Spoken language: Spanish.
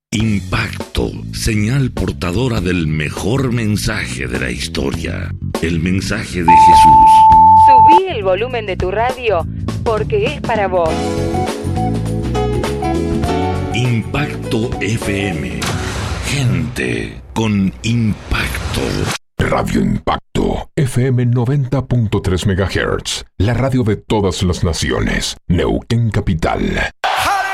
Impacto, señal portadora del mejor mensaje de la historia, el mensaje de Jesús. Subí el volumen de tu radio porque es para vos. Impacto FM, gente con impacto. Radio Impacto, FM 90.3 MHz, la radio de todas las naciones, Neuquén Capital.